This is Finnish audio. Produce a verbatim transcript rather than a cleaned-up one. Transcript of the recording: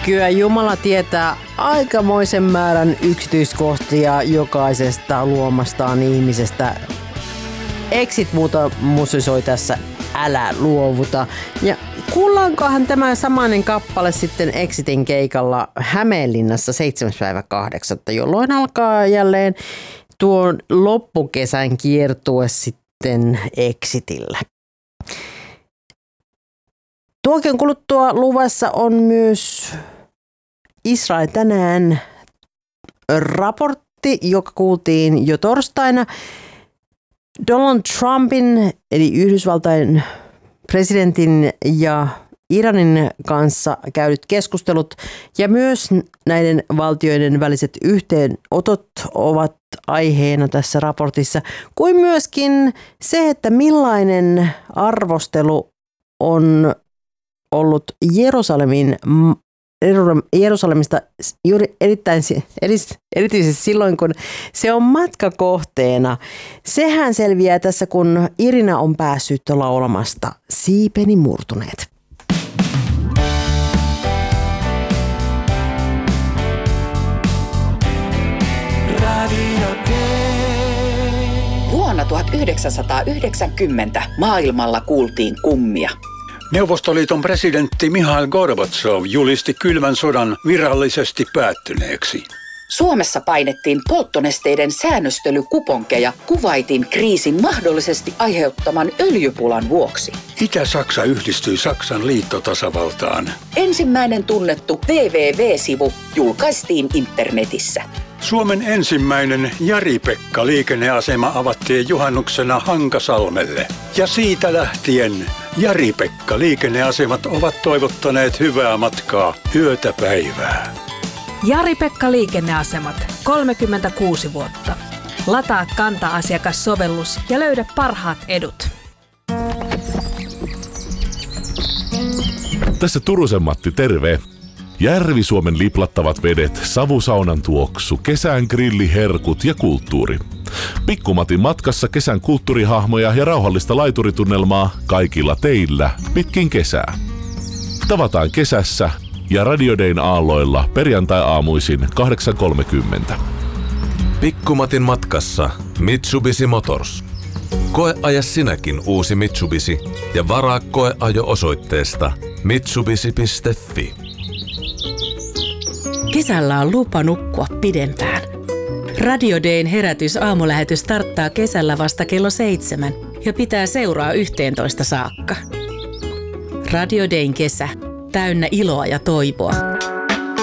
Kyllä Jumala tietää aikamoisen määrän yksityiskohtia jokaisesta luomastaan ihmisestä. Exit muuta musisoi tässä Älä luovuta. Ja kuullaankohan tämä samainen kappale sitten Exitin keikalla Hämeenlinnassa seitsemäs päivä kahdeksatta, jolloin alkaa jälleen tuon loppukesän kiertue sitten Exitillä. Tuokin kuluttua luvassa on myös Israel tänään raportti, joka kuultiin jo torstaina. Donald Trumpin eli Yhdysvaltain presidentin ja Iranin kanssa käydyt keskustelut ja myös näiden valtioiden väliset yhteenotot ovat aiheena tässä raportissa, kuin myöskin se, että millainen arvostelu on ollut Jerusalemin, Jerusalemista juuri erittäin, erityisesti silloin, kun se on matkakohteena. Sehän selviää tässä, kun Irina on päässyt laulamasta Siipeni murtuneet. Vuonna tuhatyhdeksänsataayhdeksänkymmentä maailmalla kuultiin kummia. Neuvostoliiton presidentti Mihail Gorbatsov julisti kylmän sodan virallisesti päättyneeksi. Suomessa painettiin polttonesteiden säännöstelykuponkeja Kuwaitin kriisin mahdollisesti aiheuttaman öljypulan vuoksi. Itä-Saksa yhdistyi Saksan liittotasavaltaan. Ensimmäinen tunnettu double-u double-u double-u-sivu julkaistiin internetissä. Suomen ensimmäinen Jari-Pekka-liikenneasema avattiin juhannuksena Hankasalmelle. Ja siitä lähtien Jari-Pekka-liikenneasemat ovat toivottaneet hyvää matkaa yötä päivää. Jari-Pekka-liikenneasemat, kolmekymmentäkuusi vuotta. Lataa Kanta-asiakassovellus ja löydä parhaat edut. Tässä Turusen Matti, terve! Järvi-Suomen liplattavat vedet, savusaunan tuoksu, kesän grilliherkut ja kulttuuri. Pikkumatin matkassa kesän kulttuurihahmoja ja rauhallista laituritunnelmaa kaikilla teillä pitkin kesää. Tavataan kesässä ja Radio Dayn aalloilla perjantai-aamuisin kahdeksan kolmekymmentä. Pikkumatin matkassa Mitsubishi Motors. Koeaja sinäkin uusi Mitsubishi ja varaa koeajo osoitteesta mitsubishi piste fi. Kesällä on lupa nukkua pidempään. Radio Dayn herätys aamulähetys starttaa kesällä vasta kello seitsemän ja pitää seuraa yhteentoista saakka. Radio Dayn kesä, täynnä iloa ja toivoa.